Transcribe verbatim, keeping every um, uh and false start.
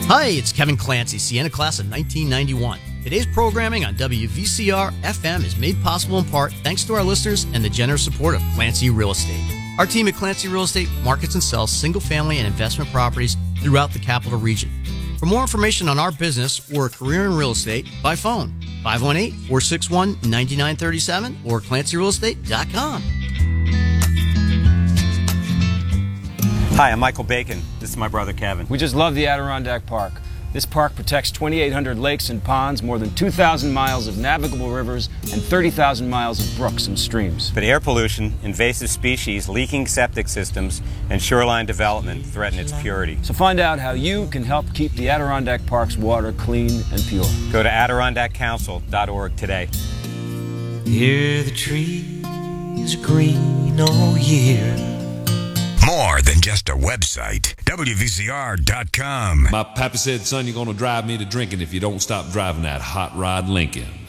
Hi, it's Kevin Clancy, Sienna class of nineteen ninety-one. Today's programming on W V C R F M is made possible in part thanks to our listeners and the generous support of Clancy Real Estate. Our team at Clancy Real Estate markets and sells single-family and investment properties throughout the capital region. For more information on our business or a career in real estate, by phone, five one eight, four six one, nine nine three seven or clancy real estate dot com. Hi, I'm Michael Bacon. This is my brother Kevin. We just love the Adirondack Park. This park protects twenty-eight hundred lakes and ponds, more than two thousand miles of navigable rivers, and thirty thousand miles of brooks and streams. But air pollution, invasive species, leaking septic systems, and shoreline development threaten its purity. So find out how you can help keep the Adirondack Park's water clean and pure. Go to adirondack council dot org today. Hear the trees green all year. More than just a website. W V C R dot com. My pappy said, son, you're going to drive me to drinking if you don't stop driving that hot rod Lincoln.